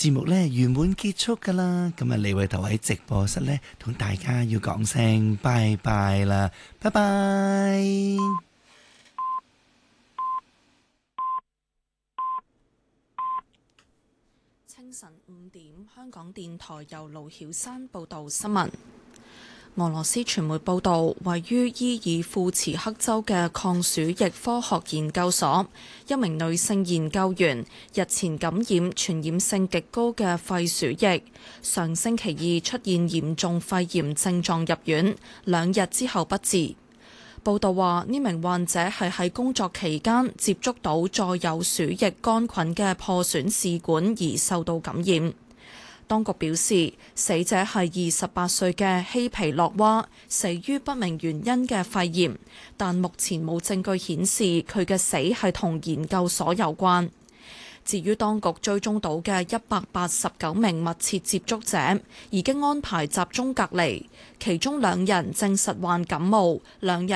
節目呢圓滿結束㗎啦。咁啊，李偉頭喺直播室呢同大家要講聲拜拜啦，拜拜。 清晨5點，香港電台由盧曉山報道新聞。俄羅斯傳媒報道，位於伊爾庫茨克州嘅抗鼠疫科學研究所，一名女性研究員日前感染傳染性極高嘅肺鼠疫，上星期二出現嚴重肺炎症狀入院，2日之後不治。報道話，呢名患者係喺工作期間接觸到載有鼠疫桿菌嘅破損試管而受到感染。當局表示，死者係28歲嘅希皮洛娃，死於不明原因嘅肺炎，但目前冇證據顯示佢嘅死係同研究所有關。至於當局追蹤到嘅189名密切接觸者，已經安排集中隔離，其中2人證實患感冒，2人